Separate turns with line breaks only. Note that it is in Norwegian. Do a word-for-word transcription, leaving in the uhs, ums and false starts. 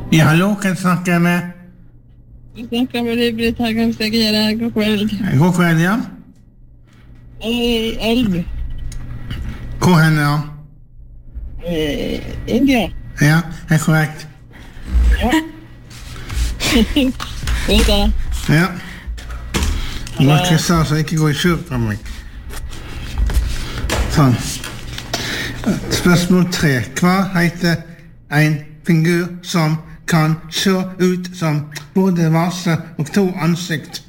Ja, hallo, hvem snakker jeg med?
Jeg snakker med deg, Britt Hagen Stegere. God kveld.
God kveld, ja.
Eh, Elv.
Hvor henne, ja?
Eh, India.
Ja, er korrekt.
Ja. God da.
Ja. Du må ikke sa så ikke gå i skjul fra meg. Sånn. Spørsmål tre. Hva heter en figur som kan se ut som både vase og to ansikt?